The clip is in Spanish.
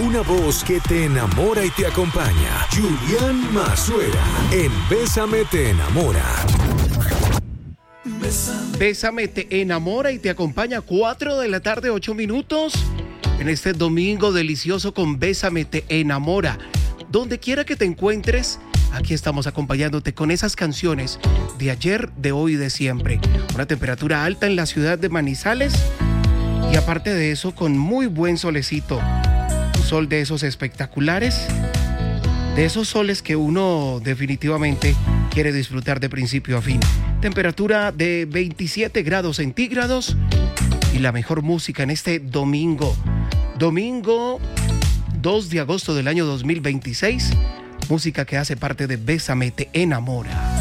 Una voz que te enamora y te acompaña. Julián Mazuera en Bésame te enamora. Bésame te enamora y te acompaña 4 de la tarde, 8 minutos. En este domingo delicioso con Bésame te enamora. Donde quiera que te encuentres, aquí estamos acompañándote con esas canciones de ayer, de hoy y de siempre. Una temperatura alta en la ciudad de Manizales y aparte de eso con muy buen solecito. Un sol de esos espectaculares, de esos soles que uno definitivamente quiere disfrutar de principio a fin. Temperatura de 27 grados centígrados y la mejor música en este domingo. Domingo 2 de agosto del año 2026. Música que hace parte de Bésame te enamora.